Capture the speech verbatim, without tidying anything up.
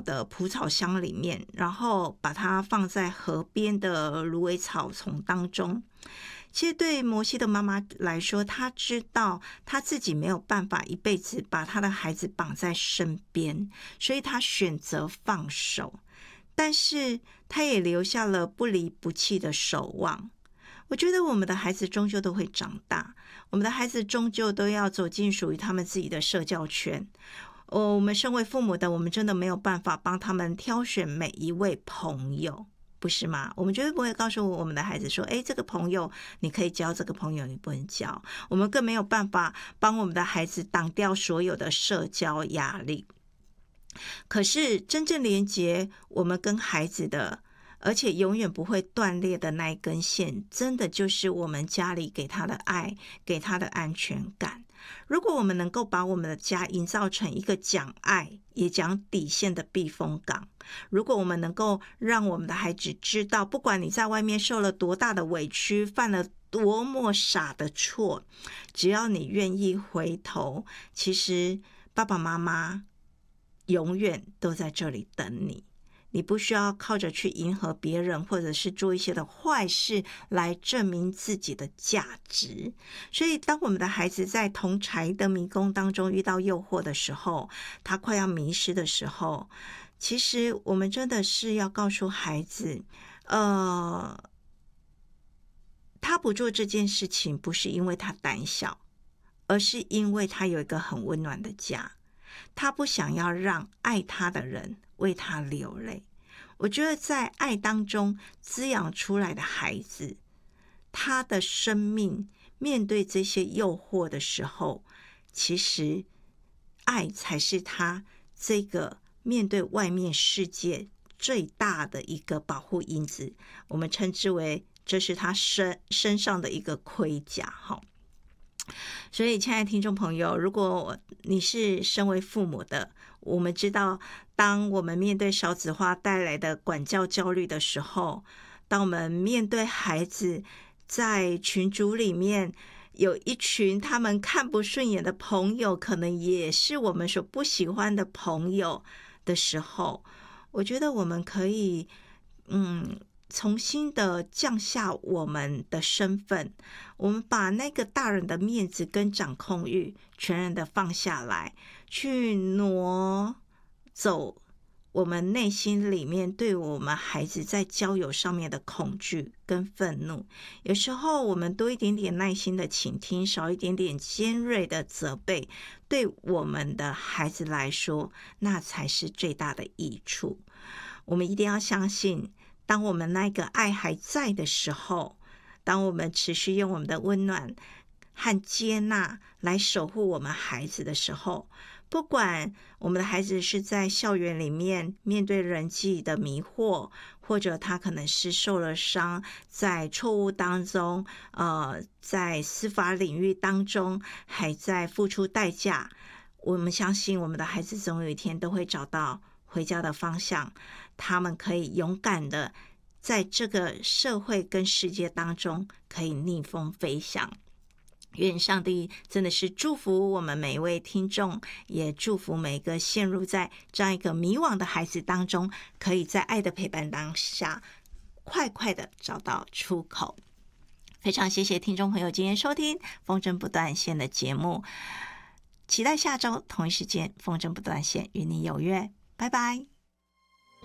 的蒲草箱里面，然后把它放在河边的芦苇草丛当中。其实对摩西的妈妈来说，她知道她自己没有办法一辈子把她的孩子绑在身边，所以她选择放手，但是她也留下了不离不弃的守望。我觉得我们的孩子终究都会长大，我们的孩子终究都要走进属于他们自己的社交圈。哦，我们身为父母的，我们真的没有办法帮他们挑选每一位朋友，不是吗？我们绝对不会告诉我们的孩子说，诶，这个朋友你可以交，这个朋友你不能交。我们更没有办法帮我们的孩子挡掉所有的社交压力。可是真正连结我们跟孩子的，而且永远不会断裂的那一根线，真的就是我们家里给他的爱，给他的安全感。如果我们能够把我们的家营造成一个讲爱也讲底线的避风港，如果我们能够让我们的孩子知道，不管你在外面受了多大的委屈，犯了多么傻的错，只要你愿意回头，其实爸爸妈妈永远都在这里等你。你不需要靠着去迎合别人，或者是做一些的坏事来证明自己的价值。所以当我们的孩子在同柴的迷宫当中遇到诱惑的时候，他快要迷失的时候，其实我们真的是要告诉孩子，呃，他不做这件事情不是因为他胆小，而是因为他有一个很温暖的家，他不想要让爱他的人为他流泪。我觉得在爱当中滋养出来的孩子，他的生命面对这些诱惑的时候，其实爱才是他这个面对外面世界最大的一个保护因子，我们称之为这是他身身上的一个盔甲。所以亲爱的听众朋友，如果你是身为父母的，我们知道当我们面对少子化带来的管教焦虑的时候，当我们面对孩子在群组里面有一群他们看不顺眼的朋友，可能也是我们所不喜欢的朋友的时候，我觉得我们可以嗯重新的降下我们的身份，我们把那个大人的面子跟掌控欲全然的放下来，去挪走我们内心里面对我们孩子在交友上面的恐惧跟愤怒。有时候我们多一点点耐心的倾听，少一点点尖锐的责备，对我们的孩子来说，那才是最大的益处。我们一定要相信，当我们那个爱还在的时候，当我们持续用我们的温暖和接纳来守护我们孩子的时候，不管我们的孩子是在校园里面面对人际的迷惑，或者他可能是受了伤，在错误当中呃，在司法领域当中还在付出代价，我们相信我们的孩子总有一天都会找到回家的方向，他们可以勇敢的在这个社会跟世界当中可以逆风飞翔。愿上帝真的是祝福我们每一位听众，也祝福每一个陷入在这样一个迷惘的孩子当中，可以在爱的陪伴当下快快的找到出口。非常谢谢听众朋友今天收听风筝不断线的节目，期待下周同一时间风筝不断线与你有约，拜拜。